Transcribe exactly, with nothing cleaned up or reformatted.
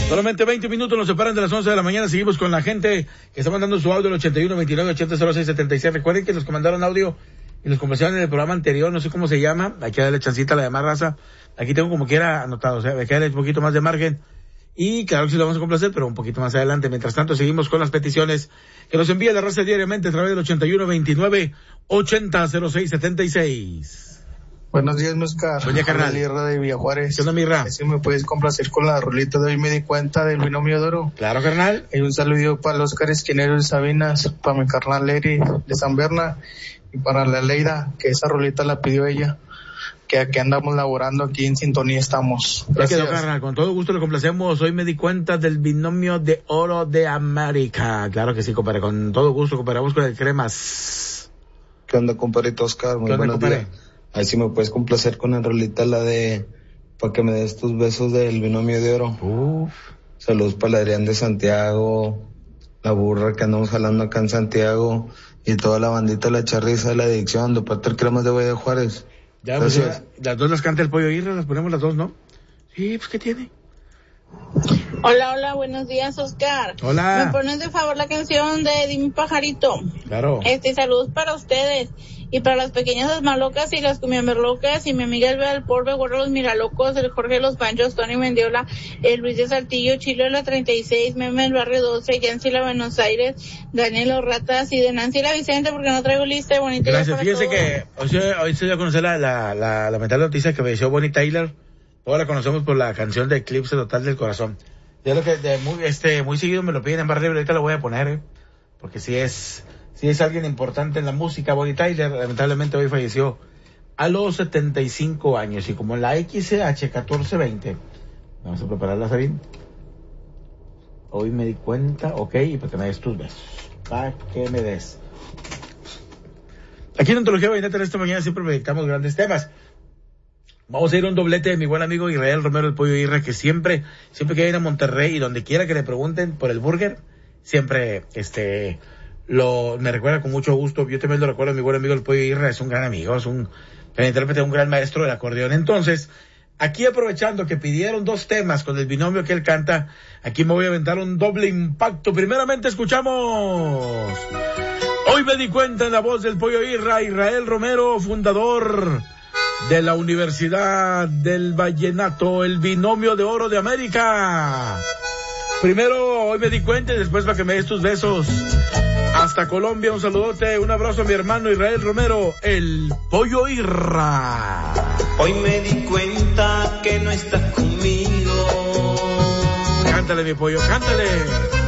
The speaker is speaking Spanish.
Solamente veinte minutos nos separan de las once de la mañana. Seguimos con la gente que está mandando su audio al ochenta y uno, veintinueve, ochenta, cero seis, setenta y seis. Recuerden que los que mandaron audio y los conversaron en el programa anterior, no sé cómo se llama, hay que darle chancita a la demás raza. Aquí tengo como quiera anotado, o sea, hay que darle un poquito más de margen. Y claro que sí lo vamos a complacer, pero un poquito más adelante. Mientras tanto, seguimos con las peticiones que nos envía la raza diariamente a través del ochenta y uno, veintinueve, ochenta, cero seis, setenta y seis. Buenos días, Oscar. Buen día, carnal. Lierra de Villajuárez. ¿Qué onda, Mirra? Si me puedes complacer con la rolita de hoy, me di cuenta del binomio de oro. Claro, carnal. Y un saludo para los Oscar Esquinero de Sabinas, para mi carnal Leri de San Berna y para la Leida, que esa rolita la pidió ella. Que aquí andamos laborando, aquí en sintonía estamos. Gracias. Quedó, carnal. Con todo gusto le complacemos. Hoy me di cuenta del binomio de oro de América. Claro que sí, compadre. Con todo gusto, compadre. Vamos con el cremas. ¿Qué onda, compadrito Oscar? Muy buenos días. Ahí sí me puedes complacer con la rolita, la de para que me des tus besos del binomio de oro. Uf. Saludos para Adrián de Santiago, la burra que andamos jalando acá en Santiago y toda la bandita de la charriza de la adicción de Pater Cremas de Valle de Juárez. Ya, pues, ya, las dos las canta el Pollo Irra, las ponemos las dos, ¿no? Sí, pues ¿qué tiene? Hola, hola, buenos días, Oscar. Hola. ¿Me pones de favor la canción de Dime Pajarito? Claro. Este, saludos para ustedes. Y para las pequeñas malocas y las cumiamerlocas y mi amiga Elvia del Porbe, Gordo los Miralocos, el Jorge de los Panchos, Tony Mendiola, el Luis de Saltillo, Chilo de la treinta y seis, Meme del Barrio doce, Yancy la Buenos Aires, Daniel Los Ratas y de Nancy la Vicente, porque no traigo lista de Bonita. Gracias, fíjese que hoy se, hoy se dio a conocer la, la, la lamentable noticia que falleció Bonnie Tyler. Todos la conocemos por la canción de Eclipse Total del Corazón. Ya lo que de muy, este, muy seguido me lo piden en Barrio, ahorita lo voy a poner, eh, porque si es... Si es alguien importante en la música, Bonnie Tyler, lamentablemente hoy falleció a los setenta y cinco años. Y como en la X C H catorce veinte, vamos a prepararla, Sabín. Hoy me di cuenta, ok, y para que me des tus besos. Para que me des. Aquí en Ontología Vallenata en esta mañana siempre proyectamos grandes temas. Vamos a ir a un doblete de mi buen amigo Israel Romero, el Pollo Irra, que siempre, siempre que viene a Monterrey y donde quiera que le pregunten por el burger, siempre, este... Lo, me recuerda con mucho gusto, yo también lo recuerdo, mi buen amigo el Pollo Irra es un gran amigo, es un gran intérprete, un gran maestro del acordeón. Entonces, aquí aprovechando que pidieron dos temas con el binomio que él canta, aquí me voy a aventar un doble impacto. Primeramente escuchamos Hoy me di cuenta en la voz del Pollo Irra, Israel Romero, fundador de la Universidad del Vallenato, el binomio de oro de América. Primero, hoy me di cuenta y después para que me des tus besos. Hasta Colombia, un saludote, un abrazo a mi hermano Israel Romero, el Pollo Irra. Hoy me di cuenta que no estás conmigo. Cántale, mi pollo, cántale.